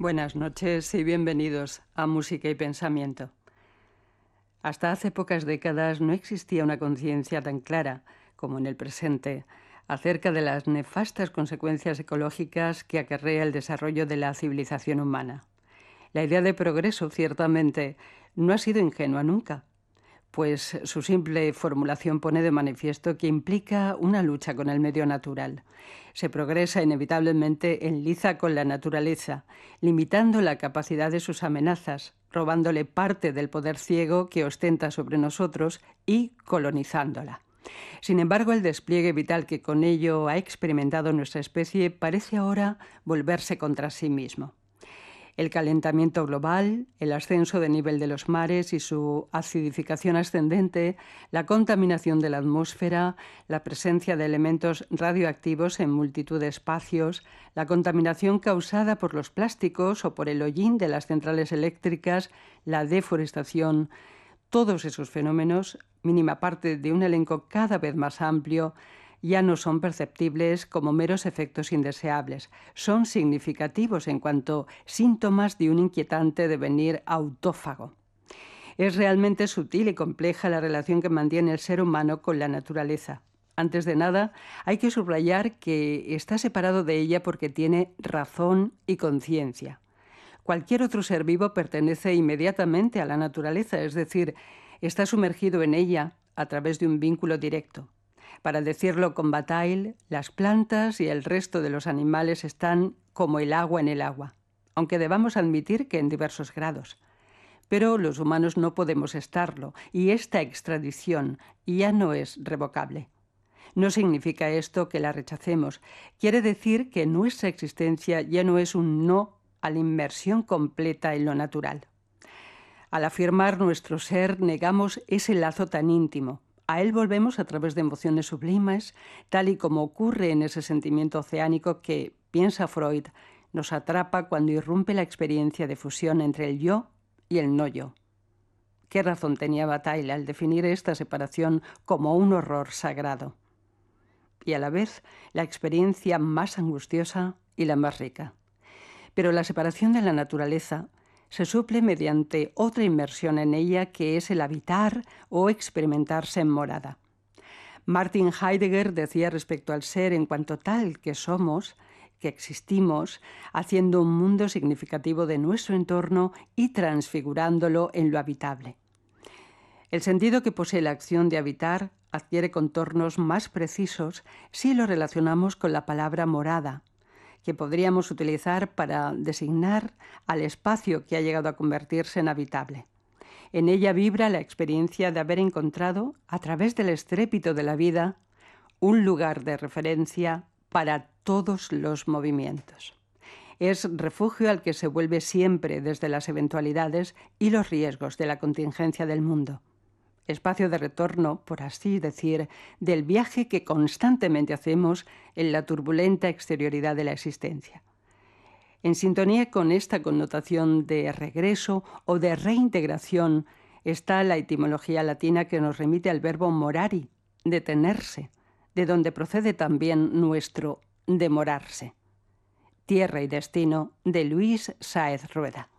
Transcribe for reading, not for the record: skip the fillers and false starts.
Buenas noches y bienvenidos a Música y Pensamiento. Hasta hace pocas décadas no existía una conciencia tan clara como en el presente acerca de las nefastas consecuencias ecológicas que acarrea el desarrollo de la civilización humana. La idea de progreso, ciertamente, no ha sido ingenua nunca, pues su simple formulación pone de manifiesto que implica una lucha con el medio natural. Se progresa inevitablemente en liza con la naturaleza, limitando la capacidad de sus amenazas, robándole parte del poder ciego que ostenta sobre nosotros y colonizándola. Sin embargo, el despliegue vital que con ello ha experimentado nuestra especie parece ahora volverse contra sí mismo. El calentamiento global, el ascenso del nivel de los mares y su acidificación ascendente, la contaminación de la atmósfera, la presencia de elementos radioactivos en multitud de espacios, la contaminación causada por los plásticos o por el hollín de las centrales eléctricas, la deforestación, todos esos fenómenos, mínima parte de un elenco cada vez más amplio, ya no son perceptibles como meros efectos indeseables, son significativos en cuanto síntomas de un inquietante devenir autófago. Es realmente sutil y compleja la relación que mantiene el ser humano con la naturaleza. Antes de nada, hay que subrayar que está separado de ella porque tiene razón y conciencia. Cualquier otro ser vivo pertenece inmediatamente a la naturaleza, es decir, está sumergido en ella a través de un vínculo directo. Para decirlo con Bataille, las plantas y el resto de los animales están como el agua en el agua, aunque debamos admitir que en diversos grados. Pero los humanos no podemos estarlo, y esta extradición ya no es revocable. No significa esto que la rechacemos. Quiere decir que nuestra existencia ya no es un no a la inmersión completa en lo natural. Al afirmar nuestro ser, negamos ese lazo tan íntimo. A él volvemos a través de emociones sublimes, tal y como ocurre en ese sentimiento oceánico que, piensa Freud, nos atrapa cuando irrumpe la experiencia de fusión entre el yo y el no yo. ¿Qué razón tenía Bataille al definir esta separación como un horror sagrado? Y a la vez la experiencia más angustiosa y la más rica. Pero la separación de la naturaleza se suple mediante otra inmersión en ella, que es el habitar o experimentarse en morada. Martin Heidegger decía respecto al ser en cuanto tal que somos, que existimos, haciendo un mundo significativo de nuestro entorno y transfigurándolo en lo habitable. El sentido que posee la acción de habitar adquiere contornos más precisos si lo relacionamos con la palabra morada, que podríamos utilizar para designar al espacio que ha llegado a convertirse en habitable. En ella vibra la experiencia de haber encontrado, a través del estrépito de la vida, un lugar de referencia para todos los movimientos. Es refugio al que se vuelve siempre desde las eventualidades y los riesgos de la contingencia del mundo. Espacio de retorno, por así decir, del viaje que constantemente hacemos en la turbulenta exterioridad de la existencia. En sintonía con esta connotación de regreso o de reintegración está la etimología latina que nos remite al verbo morari, detenerse, de donde procede también nuestro demorarse. Tierra y destino, de Luis Sáez Rueda.